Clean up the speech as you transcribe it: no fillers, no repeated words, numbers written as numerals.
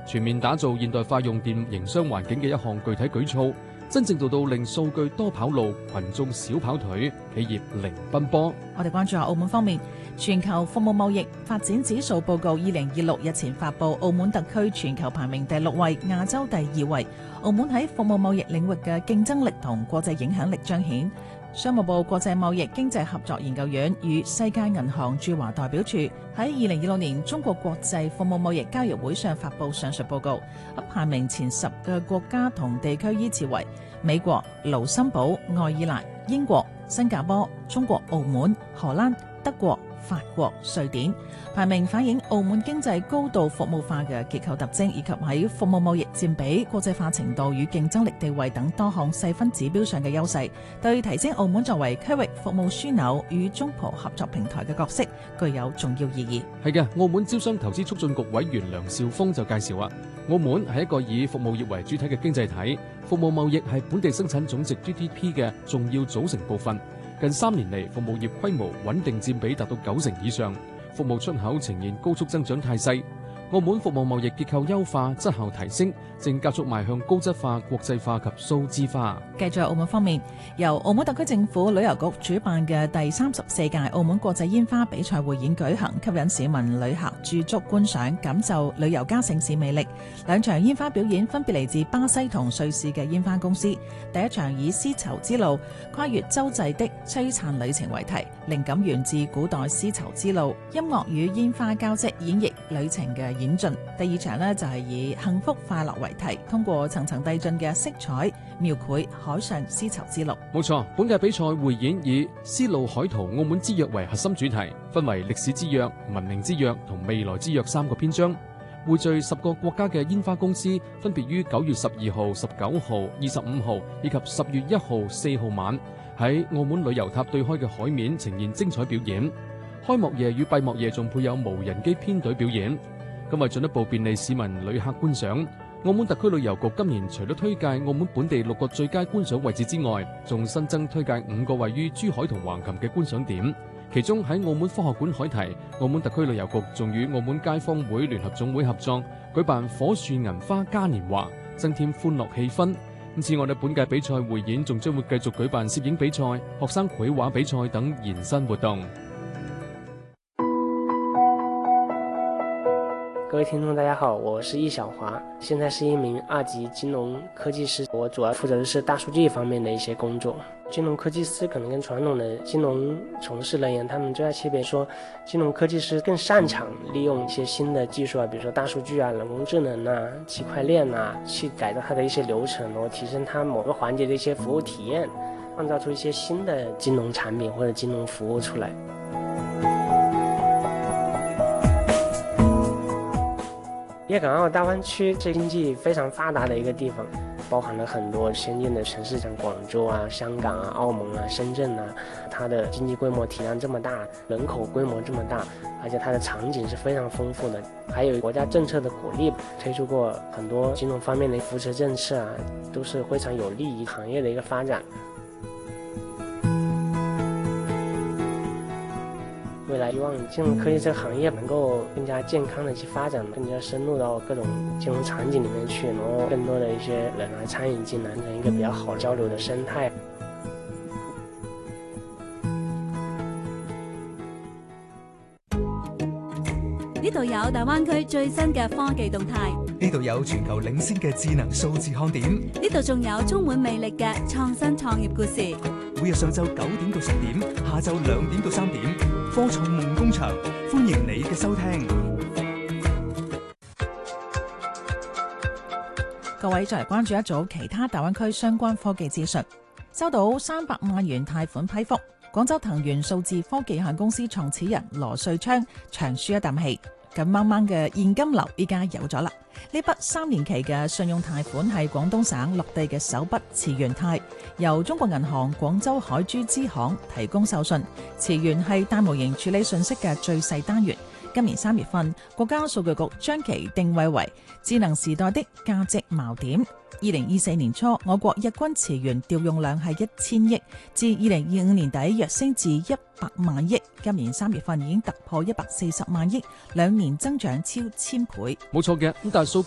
全面打造現代化用電營商環境嘅一項具體舉措，真正做到令數據多跑路，群眾少跑腿，企業零奔波。 我哋關注下澳門方面，全球服務貿易發展指數報告2026日前發布，澳門特區全球排名第6位，亞洲第2位。澳門喺服務貿易領域嘅競爭力同國際影響力彰顯。商務部國際貿易經濟合作研究院與世界銀行駐華代表處喺2026年中國國際服務貿易交易會上發布上述報告，排名前10嘅國家同地區依次為美國、盧森堡、愛爾蘭、英國、新加坡、中國澳門、荷蘭、德國、法國、瑞典。排名反映澳門經濟高度服務化嘅結構特徵，以及喺服務貿易佔比、國際化程度與競爭力地位等多項細分指標上嘅優勢，對提升澳門作為區域服務樞紐與中葡合作平台嘅角色具有重要意義。 係嘅，澳門招商投資促進局委員梁兆峰就介紹啊，澳門係一個以服務業為主體嘅經濟體，服務貿易係本地生產總值 GDP 嘅重要組成部分。近3年嚟，服務業規模穩定佔比達到90%以上，服務出口呈現高速增長態勢。澳門服務貿易結構優化、質效提升，正加速邁向高質化、國際化及數字化。 繼續澳門方面，由澳門特區政府旅遊局主辦嘅第34屆澳門國際煙花比賽匯演舉行，吸引市民旅客駐足觀賞，感受旅遊加城市魅力。2場煙花表演分別嚟自巴西同瑞士嘅煙花公司。第一場以絲綢之路跨越洲際的璀璨旅程為題，靈感源自古代絲綢之路，音樂與煙花交織演繹旅程嘅演進。第2場呢，就係以幸福快樂為題，通過層層遞進嘅色彩描繪海上絲綢之路。 冇錯，本屆比賽匯演以絲路海圖澳門之約為核心主題，分為歷史之約、文明之約同未來之約3個篇章，匯聚10個國家嘅煙花公司，分別於9月12號、19號、25號以及10月1號、4號晚喺澳門旅遊塔對開嘅海面呈現精彩表演。開幕夜與閉幕夜仲配有無人機編隊表演。咁為進一步便利市民旅客觀賞，澳門特區旅遊局今年除咗推介澳門本地6個最佳觀賞位置之外，仲新增推介5個位於珠海同橫琴嘅觀賞點。其中喺澳門科學館海堤，澳門特區旅遊局仲與澳門街坊會聯合總會合作，舉辦火樹銀花嘉年華，增添歡樂氣氛。此外，本屆比賽匯演仲將會繼續舉辦攝影比賽、學生繪畫比賽等延伸活動。 各位聽眾大家好，我是易小華，現在是一名2級金融科技師，我主要負責的是大數據方面的一些工作。金融科技師可能跟傳統的金融從事人員，他們最大區別說，金融科技師更擅長利用一些新的技術啊，比如說大數據啊、人工智能啊、區塊鏈啊，去改造它的一些流程，然後提升它某個環節的一些服務體驗，創造出一些新的金融產品或者金融服務出來。粵港澳大灣區是經濟非常發達的一個地方，包含了很多先進的城市，像廣州啊、香港啊、澳門啊、深圳啊，它的經濟規模體量這麼大，人口規模這麼大，而且它的場景是非常豐富的，還有國家政策的鼓勵，推出過很多金融方面的扶持政策啊，都是非常有利於行業的一個發展。未來希望金融科技這個行業能夠更加健康的去發展，更加深入到各種金融場景裡面去，然後更多的一些人來參與進來，成一個比較好交流的生態。 呢度有大灣區最新嘅科技動態， 呢度有全球領先嘅智能數字看點， 呢度仲有充滿魅力嘅創新創業故事。 每日上晝9點到10點，下晝2點到3點，科創夢工場，歡迎你嘅收聽。 各位再嚟關注一組其他大灣區相關科技資訊。收到300萬元貸款批覆，廣州騰源數字科技有限公司創始人羅瑞昌長舒一啖氣，緊掹掹嘅現金流依家有咗啦。呢筆3年期嘅信用貸款係廣東省落地嘅首筆慈源貸，由中國銀行廣州海珠支行提供授信。慈源係大模型處理信息嘅最細單元。今年3月份，國家數據局將其定位為智能時代的價值錨點。2024年初，我國日均慈源調用量係1000億，至2025年底躍升至100萬億。今年3月份已經突破140萬億，2年增長超1000倍。 冇錯嘅，但係數